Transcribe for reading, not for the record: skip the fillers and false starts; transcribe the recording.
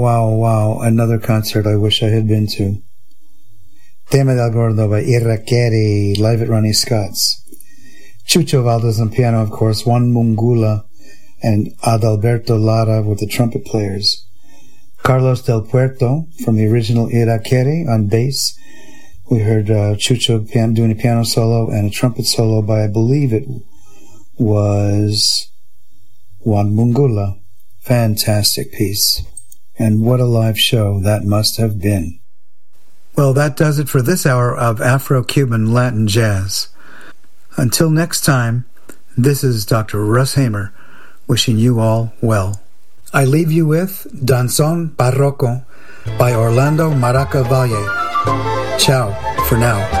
Wow, another concert I wish I had been to. Tema del Gordo by Irakere, live at Ronnie Scott's. Chucho Valdez on piano, of course, Juan Mungula and Adalberto Lara with the trumpet players. Carlos Del Puerto from the original Irakere on bass. We heard Chucho doing a piano solo and a trumpet solo by, I believe it was Juan Mungula. Fantastic piece. And what a live show that must have been. Well, that does it for this hour of Afro-Cuban Latin jazz. Until next time, this is Dr. Russ Hamer wishing you all well. I leave you with Danzón Barroco by Orlando Maraca Valle. Ciao for now.